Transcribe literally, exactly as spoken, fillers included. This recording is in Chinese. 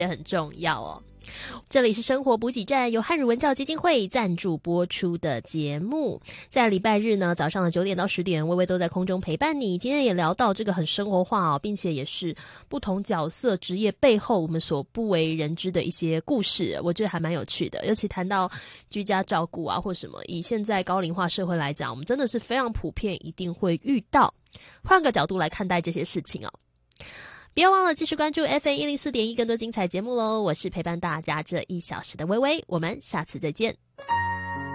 也很重要哦。这里是生活补给站，由汉语文教基金会赞助播出的节目。在礼拜日呢，早上的九点到十点，微微都在空中陪伴你。今天也聊到这个很生活化哦，并且也是不同角色职业背后我们所不为人知的一些故事，我觉得还蛮有趣的。尤其谈到居家照顾啊或什么，以现在高龄化社会来讲，我们真的是非常普遍一定会遇到。换个角度来看待这些事情哦。不要忘了继续关注 F M 一零四点一 更多精彩节目咯。我是陪伴大家这一小时的微微，我们下次再见。